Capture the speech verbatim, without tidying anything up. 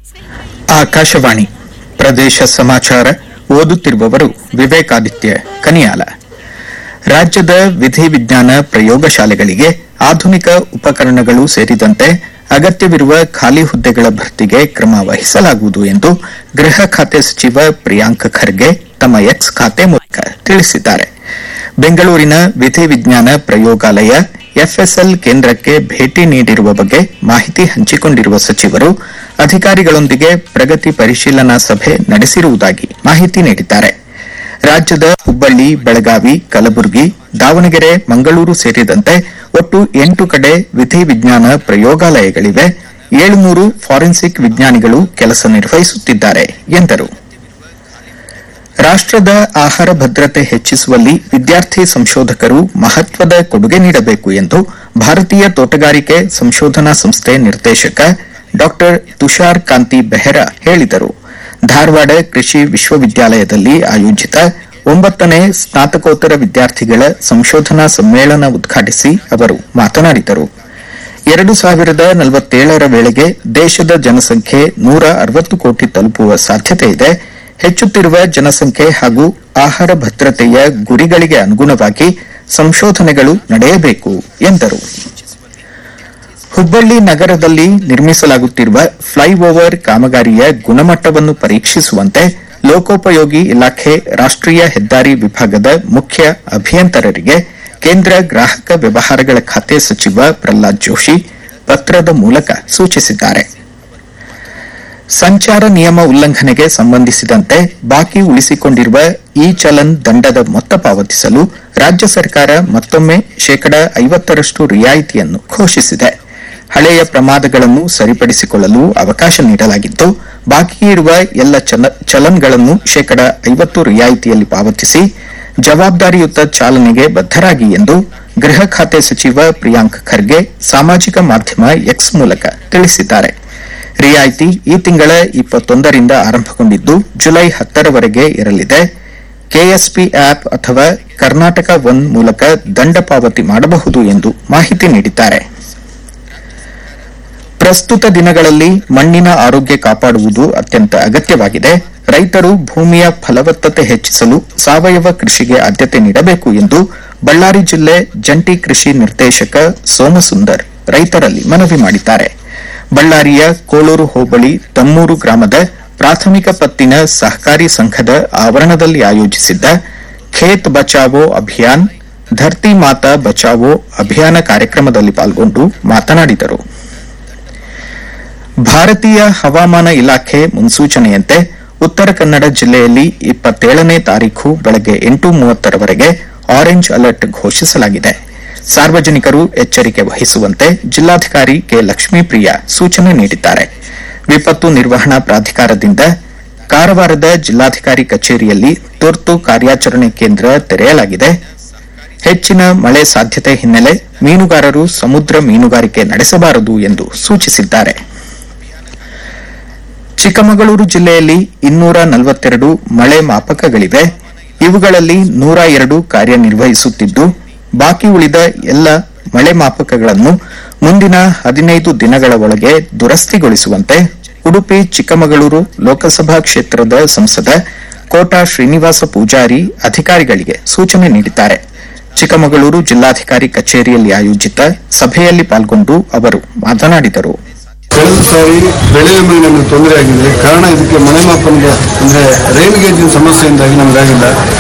ಆಕಾಶವಾಣಿ ಪ್ರದೇಶ ಸಮಾಚಾರ ಓದುತ್ತಿರುವವರು ವಿವೇಕಾದಿತ್ಯ ಕನಿಯಾಲ. ರಾಜ್ಯದ ವಿಧಿವಿಜ್ಞಾನ ಪ್ರಯೋಗಶಾಲೆಗಳಿಗೆ ಆಧುನಿಕ ಉಪಕರಣಗಳು ಸೇರಿದಂತೆ ಅಗತ್ಯವಿರುವ ಖಾಲಿ ಹುದ್ದೆಗಳ ಭರ್ತಿಗೆ ಕ್ರಮ ವಹಿಸಲಾಗುವುದು ಎಂದು ಗೃಹ ಖಾತೆ ಸಚಿವ ಪ್ರಿಯಾಂಕ್ ಖರ್ಗೆ ತಮ್ಮ ಎಕ್ಸ್ ಖಾತೆ ಮೂಲಕ ತಿಳಿಸಿದ್ದಾರೆ. ಬೆಂಗಳೂರಿನ ವಿಧಿವಿಜ್ಞಾನ ಪ್ರಯೋಗಾಲಯ ಎಫ್ಎಸ್ಎಲ್ ಕೇಂದ್ರಕ್ಕೆ ಭೇಟಿ ನೀಡಿರುವ ಬಗ್ಗೆ ಮಾಹಿತಿ ಹಂಚಿಕೊಂಡಿರುವ ಸಚಿವರು ಅಧಿಕಾರಿಗಳೊಂದಿಗೆ ಪ್ರಗತಿ ಪರಿಶೀಲನಾ ಸಭೆ ನಡೆಸಿರುವುದಾಗಿ ಮಾಹಿತಿ ನೀಡಿದ್ದಾರೆ. ರಾಜ್ಯದ ಹುಬ್ಬಳ್ಳಿ, ಬೆಳಗಾವಿ, ಕಲಬುರಗಿ, ದಾವಣಗೆರೆ, ಮಂಗಳೂರು ಸೇರಿದಂತೆ ಒಟ್ಟು ಎಂಟು ಕಡೆ ವಿಧಿವಿಜ್ಞಾನ ಪ್ರಯೋಗಾಲಯಗಳಿವೆ. ಏಳುನೂರು ಫಾರೆನ್ಸಿಕ್ ವಿಜ್ಞಾನಿಗಳು ಕೆಲಸ ನಿರ್ವಹಿಸುತ್ತಿದ್ದಾರೆ ಎಂದರು. ರಾಷ್ಟದ ಆಹಾರ ಭದ್ರತೆ ಹೆಚ್ಚಿಸುವಲ್ಲಿ ವಿದ್ಯಾರ್ಥಿ ಸಂಶೋಧಕರು ಮಹತ್ವದ ಕೊಡುಗೆ ನೀಡಬೇಕು ಎಂದು ಭಾರತೀಯ ತೋಟಗಾರಿಕೆ ಸಂಶೋಧನಾ ಸಂಸ್ಥೆ ನಿರ್ದೇಶಕ ಡಾ ತುಷಾರ್ ಕಾಂತಿ ಬೆಹ್ರಾ ಹೇಳಿದರು. ಧಾರವಾಡ ಕೃಷಿ ವಿಶ್ವವಿದ್ಯಾಲಯದಲ್ಲಿ ಆಯೋಜಿತ ಒಂಬತ್ತನೇ ಸ್ನಾತಕೋತ್ತರ ವಿದ್ಯಾರ್ಥಿಗಳ ಸಂಶೋಧನಾ ಸಮ್ಮೇಳನ ಉದ್ಘಾಟಿಸಿ ಅವರು ಮಾತನಾಡಿದರು. ಎರಡು ಸಾವಿರದ ನಲವತ್ತೇಳರ ವೇಳೆಗೆ ದೇಶದ ಜನಸಂಖ್ಯೆ ನೂರ ಅರವತ್ತು ಕೋಟಿ ತಲುಪುವ ಸಾಧ್ಯತೆ ಇದೆ. ಹೆಚ್ಚುತ್ತಿರುವ ಜನಸಂಖ್ಯೆ ಹಾಗೂ ಆಹಾರ ಭದ್ರತೆಯ ಗುರಿಗಳಿಗೆ ಅನುಗುಣವಾಗಿ ಸಂಶೋಧನೆಗಳು ನಡೆಯಬೇಕು ಎಂದರು. ಹುಬ್ಬಳ್ಳಿ ನಗರದಲ್ಲಿ ನಿರ್ಮಿಸಲಾಗುತ್ತಿರುವ ಫ್ಲೈಓವರ್ ಕಾಮಗಾರಿಯ ಗುಣಮಟ್ಟವನ್ನು ಪರೀಕ್ಷಿಸುವಂತೆ ಲೋಕೋಪಯೋಗಿ ಇಲಾಖೆ ರಾಷ್ಟೀಯ ಹೆದ್ದಾರಿ ವಿಭಾಗದ ಮುಖ್ಯ ಅಭಿಯಂತರರಿಗೆ ಕೇಂದ್ರ ಗ್ರಾಹಕ ವ್ಯವಹಾರಗಳ ಖಾತೆ ಸಚಿವ ಪ್ರಹ್ಲಾದ್ ಜೋಶಿ ಪತ್ರದ ಮೂಲಕ ಸೂಚಿಸಿದ್ದಾರೆ. ಸಂಚಾರ ನಿಯಮ ಉಲ್ಲಂಘನೆಗೆ ಸಂಬಂಧಿಸಿದಂತೆ ಬಾಕಿ ಉಳಿಸಿಕೊಂಡಿರುವ ಇ ಚಲನ್ ದಂಡದ ಮೊತ್ತ ಪಾವತಿಸಲು ರಾಜ್ಯ ಸರ್ಕಾರ ಮತ್ತೊಮ್ಮೆ ಶೇಕಡಾ ಐವತ್ತರಷ್ಟು ರಿಯಾಯಿತಿಯನ್ನು ಘೋಷಿಸಿದೆ. ಹಳೆಯ ಪ್ರಮಾದಗಳನ್ನು ಸರಿಪಡಿಸಿಕೊಳ್ಳಲು ಅವಕಾಶ ನೀಡಲಾಗಿದ್ದು, ಬಾಕಿ ಇರುವ ಎಲ್ಲ ಚಲನ್ಗಳನ್ನು ಶೇಕಡಾ ಐವತ್ತು ರಿಯಾಯಿತಿಯಲ್ಲಿ ಪಾವತಿಸಿ ಜವಾಬ್ದಾರಿಯುತ ಚಾಲನೆಗೆ ಬದ್ದರಾಗಿ ಎಂದು ಗೃಹ ಖಾತೆ ಸಚಿವ ಪ್ರಿಯಾಂಕ್ ಖರ್ಗೆ ಸಾಮಾಜಿಕ ಮಾಧ್ಯಮ ಎಕ್ಸ್ ಮೂಲಕ ತಿಳಿಸಿದ್ದಾರೆ. ರಿಯಾಯಿತಿ ಈ ತಿಂಗಳ ಇಪ್ಪತ್ತೊಂದರಿಂದ ಆರಂಭಗೊಂಡಿದ್ದು ಜುಲೈ ಹತ್ತರವರೆಗೆ ಇರಲಿದೆ. ಕೆಎಸ್ಪಿ ಆಪ್ ಅಥವಾ ಕರ್ನಾಟಕ ಒನ್ ಮೂಲಕ ದಂಡ ಪಾವತಿ ಮಾಡಬಹುದು ಎಂದು ಮಾಹಿತಿ ನೀಡಿದ್ದಾರೆ. ಪ್ರಸ್ತುತ ದಿನಗಳಲ್ಲಿ ಮಣ್ಣಿನ ಆರೋಗ್ಯ ಕಾಪಾಡುವುದು ಅತ್ಯಂತ ಅಗತ್ಯವಾಗಿದೆ. ರೈತರು ಭೂಮಿಯ ಫಲವತ್ತತೆ ಹೆಚ್ಚಿಸಲು ಸಾವಯವ ಕೃಷಿಗೆ ಆದ್ಯತೆ ನೀಡಬೇಕು ಎಂದು ಬಳ್ಳಾರಿ ಜಿಲ್ಲೆ ಜಂಟಿ ಕೃಷಿ ನಿರ್ದೇಶಕ ಸೋಮಸುಂದರ್ ರೈತರಲ್ಲಿ ಮನವಿ ಮಾಡಿದ್ದಾರೆ. ಬಳ್ಳಾರಿಯ ಕೋಳೂರು ಹೋಬಳಿ ತಮ್ಮೂರು ಗ್ರಾಮದ ಪ್ರಾಥಮಿಕ ಪತ್ತಿನ ಸಹಕಾರಿ ಸಂಘದ ಆವರಣದಲ್ಲಿ ಆಯೋಜಿಸಿದ್ದ ಖೇತ್ ಬಚಾವೋ ಅಭಿಯಾನ್, ಧರ್ತಿ ಮಾತಾ ಬಚಾವೋ ಅಭಿಯಾನ ಕಾರ್ಯಕ್ರಮದಲ್ಲಿ ಪಾಲ್ಗೊಂಡು ಮಾತನಾಡಿದರು. ಭಾರತೀಯ ಹವಾಮಾನ ಇಲಾಖೆ ಮುನ್ಸೂಚನೆಯಂತೆ ಉತ್ತರ ಕನ್ನಡ ಜಿಲ್ಲೆಯಲ್ಲಿ ಇಪ್ಪತ್ತೇಳನೇ ತಾರೀಖು ಬೆಳಗ್ಗೆ ಎಂಟು ಮೂವತ್ತರವರೆಗೆ ಆರೆಂಜ್ ಅಲರ್ಟ್ ಘೋಷಿಸಲಾಗಿದೆ. ಸಾರ್ವಜನಿಕರು ಎಚ್ಚರಿಕೆ ವಹಿಸುವಂತೆ ಜಿಲ್ಲಾಧಿಕಾರಿ ಕೆ ಲಕ್ಷ್ಮೀಪ್ರಿಯಾ ಸೂಚನೆ ನೀಡಿದ್ದಾರೆ. ವಿಪತ್ತು ನಿರ್ವಹಣಾ ಪ್ರಾಧಿಕಾರದಿಂದ ಕಾರವಾರದ ಜಿಲ್ಲಾಧಿಕಾರಿ ಕಚೇರಿಯಲ್ಲಿ ತುರ್ತು ಕಾರ್ಯಾಚರಣೆ ಕೇಂದ್ರ ತೆರೆಯಲಾಗಿದೆ. ಹೆಚ್ಚಿನ ಮಳೆ ಸಾಧ್ಯತೆ ಹಿನ್ನೆಲೆ ಮೀನುಗಾರರು ಸಮುದ್ರ ಮೀನುಗಾರಿಕೆ ನಡೆಸಬಾರದು ಎಂದು ಸೂಚಿಸಿದ್ದಾರೆ. ಚಿಕ್ಕಮಗಳೂರು ಜಿಲ್ಲೆಯಲ್ಲಿ ಇನ್ನೂರ ನಲವತ್ತೆರಡು ಮಳೆ ಮಾಪಕಗಳಿವೆ. ಇವುಗಳಲ್ಲಿ ನೂರ ಎರಡು ಕಾರ್ಯನಿರ್ವಹಿಸುತ್ತಿದ್ದು, ಬಾಕಿ ಉಳಿದ ಎಲ್ಲ ಮಳೆ ಮಾಪಕಗಳನ್ನು ಮುಂದಿನ ಹದಿನೈದು ದಿನಗಳ ಒಳಗೆ ದುರಸ್ತಿಗೊಳಿಸುವಂತೆ ಉಡುಪಿ ಚಿಕ್ಕಮಗಳೂರು ಲೋಕಸಭಾ ಕ್ಷೇತ್ರದ ಸಂಸದ ಕೋಟಾ ಶ್ರೀನಿವಾಸ ಪೂಜಾರಿ ಅಧಿಕಾರಿಗಳಿಗೆ ಸೂಚನೆ ನೀಡಿದ್ದಾರೆ. ಚಿಕ್ಕಮಗಳೂರು ಜಿಲ್ಲಾಧಿಕಾರಿ ಕಚೇರಿಯಲ್ಲಿ ಆಯೋಜಿತ ಸಭೆಯಲ್ಲಿ ಪಾಲ್ಗೊಂಡು ಅವರು ಮಾತನಾಡಿದರು. ಕಳೆದ ಸಾರಿ ಬೆಳೆ ವಿಮೆ ನಮಗೆ ತೊಂದರೆ ಆಗಿದೆ. ಕಾರಣ ಇದಕ್ಕೆ ಮಳೆ ಮಾಪನದ ಅಂದ್ರೆ ರೈನ್ ಗೇಜಿನ ಸಮಸ್ಯೆಯಿಂದಾಗಿ ನಮಗಾಗಿಲ್ಲ.